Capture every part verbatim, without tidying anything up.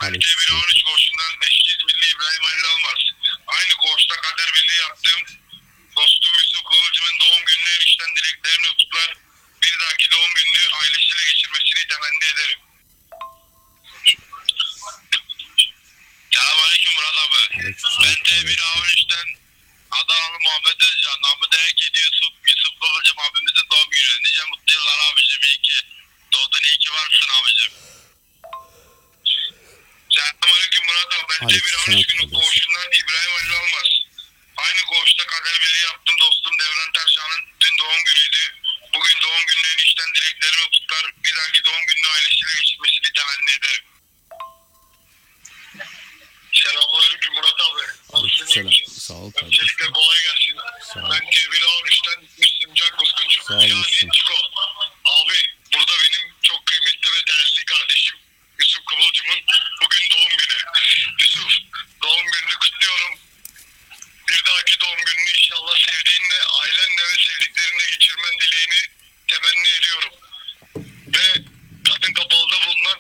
Ben T bir on üç koğuşundan eşsiz milli İbrahim Halil Almaz. Aynı koğuşta kader birliği yaptığım dostum Yusuf Kıvılcım'ın doğum gününe enişten dileklerimle kutlar. Bir dahaki doğum gününü ailesiyle geçirmesini temenni ederim. Selamünaleyküm Murat abi. Ben T bir on üçten Adanalı Muhammed Özcan. Namı değer kedi Yusuf, Yusuf Kıvılcım abimizin doğum günü. Nice mutlu yıllar abicim. İyi ki doğdun, iyi ki varsın abicim. Selamünaleyküm Murat abi. Ben T bir on üç günlük koğuşundan İbrahim Halil Almaz. Aynı koğuşta kader birliği yaptım dostum Devran Terşan'ın dün doğum günüydü. Bugün doğum gününü enişten dileklerimi kutlar. Bir dahaki doğum gününü ailesiyle geçirmesini temenni ederim. Selamünaleyküm Murat abi. Nasılsın? Selam. Sağ ol kardeşim. Öncelikle kolay gelsin. Ben T bir on üçten Müslüm Can Kuzguncu. Sağ olasın. Yani Çiko. Abi burada benim çok kıymetli ve değerli kardeşim Yusuf Kıvılcım'ın bugün doğum günü. Yusuf, doğum gününü kutluyorum. Bir dahaki doğum gününü inşallah sevdiğinle, ailenle ve sevdiklerinle geçirmen dileğini temenni ediyorum. Ve kadın kapalıda bulunan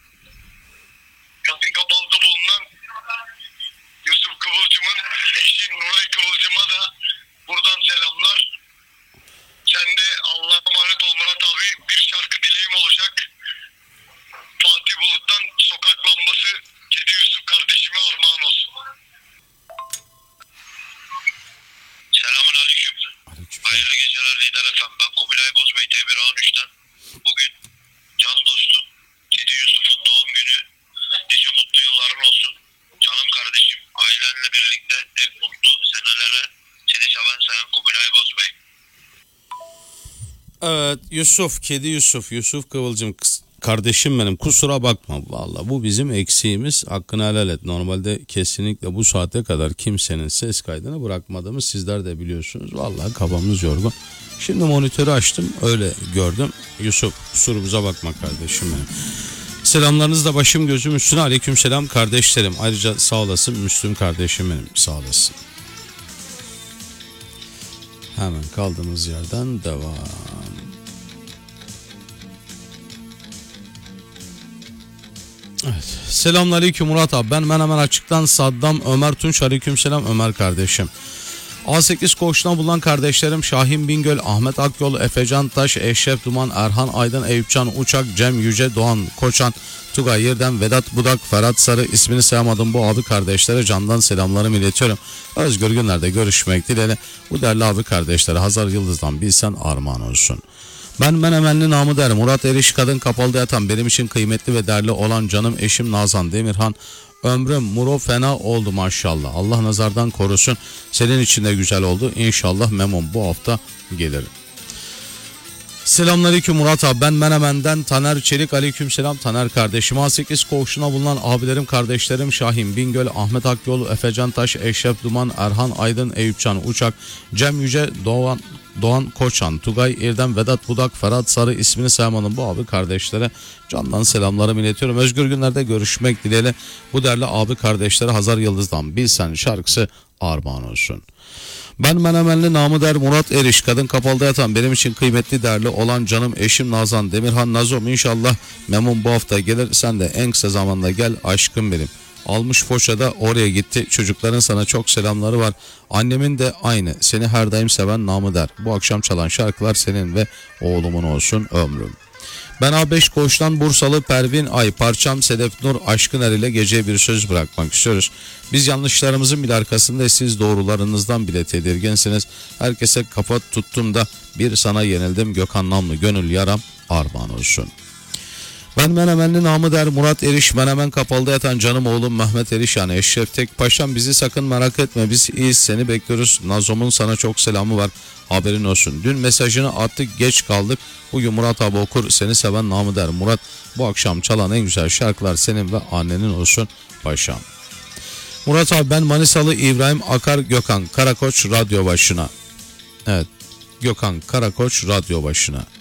kadın kapalıda bulunan Yusuf Kıvılcım'ın eşi Nuray Kıvılcım'a da buradan selamlar. Sen de Allah'a emanet ol Murat abi. Bir şarkı dileğim olacak. Fatih Bulut'tan Sokak Lambası Kedi Yusuf kardeşime armağan olsun. Selamun aleyküm. Hayırlı geceler Lider Efem. Ben Kubilay Bozbey T bir on üçten. Bugün can dostum Kedi Yusuf'un doğum günü. Nice mutlu yılların olsun. Canım kardeşim, ailenle birlikte hep mutlu senelere seni seven sayan Kubilay Bozbey. Evet, Yusuf, Kedi Yusuf, Yusuf Kıvılcım kız- kardeşim benim, kusura bakma vallahi bu bizim eksiğimiz, hakkını helal et. Normalde kesinlikle bu saate kadar kimsenin ses kaydını bırakmadığımı sizler de biliyorsunuz. Vallahi kafamız yorgun. Şimdi monitörü açtım, öyle gördüm. Yusuf, kusurumuza bakma kardeşim benim. Selamlarınız da başım gözüm üstüne, aleyküm selam kardeşlerim. Ayrıca sağ olasın Müslüm kardeşim benim, sağ olasın. Hemen kaldığımız yerden devam. Evet. Selamünaleyküm Murat abi. Ben Menemen Açık'tan Saddam Ömer Tunç. Aleykümselam Ömer kardeşim. A sekiz koğuşuna bulunan kardeşlerim Şahin Bingöl, Ahmet Akyol, Efecan Taş, Eşref Duman, Erhan Aydın, Eyüpcan Uçak, Cem Yüce, Doğan Koçan, Tugay Yerden, Vedat Budak, Ferhat Sarı, ismini sayamadım bu abi kardeşlere candan selamlarımı iletiyorum. Özgür günlerde görüşmek dileğiyle bu değerli abi kardeşlere Hazar Yıldız'dan bilsen armağan olsun. Ben Menemenli namı der Murat Eriş, kadın kapalıda yatan benim için kıymetli ve değerli olan canım eşim Nazan Demirhan. Ömrüm muro fena oldu maşallah. Allah nazardan korusun. Senin için de güzel oldu. İnşallah memum bu hafta gelir. Selamünaleyküm Murat abi. Ben Menemen'den Taner Çelik. Aleykümselam Taner kardeşim. A sekiz koğuşuna bulunan abilerim kardeşlerim Şahin Bingöl, Ahmet Akyol, Efecan Taş, Eşref Duman, Erhan Aydın, Eyüpcan Uçak, Cem Yüce, Doğan Doğan Koçan, Tugay İrdem, Vedat Budak, Ferhat Sarı, ismini saymadım bu abi kardeşlere candan selamlarımı iletiyorum. Özgür günlerde görüşmek dileğiyle bu değerli abi kardeşlere Hazar Yıldız'dan bilsen şarkısı armağan olsun. Ben Menemenli namı der Murat Eriş, kadın kapalıda yatan benim için kıymetli değerli olan canım eşim Nazan Demirhan. Nazom inşallah memnun bu hafta gelir, sen de en kısa zamanda gel aşkım benim. Almış Foça'da oraya gitti, çocukların sana çok selamları var. Annemin de aynı, seni her daim seven namı der. Bu akşam çalan şarkılar senin ve oğlumun olsun ömrüm. Ben A beş koğuştan Bursalı Pervin Ay, parçam Sedef Nur Aşkın Er ile geceye bir söz bırakmak istiyoruz. Biz yanlışlarımızın bile arkasında, siz doğrularınızdan bile tedirginsiniz. Herkese kafa tuttum da bir sana yenildim, Gökhan Namlı gönül yaram armağan olsun. Ben Menemenli namı der Murat Eriş, Menemen kapalıda yatan canım oğlum Mehmet Eriş, yani Eşref Tek Paşam, bizi sakın merak etme, biz iyiyiz, seni bekliyoruz. Nazom'un sana çok selamı var, haberin olsun. Dün mesajını attık, geç kaldık, bugün Murat abi okur, seni seven namı der Murat. Bu akşam çalan en güzel şarkılar senin ve annenin olsun paşam. Murat abi, ben Manisalı İbrahim Akar Gökhan Karakoç radyo başına. Evet, Gökhan Karakoç radyo başına.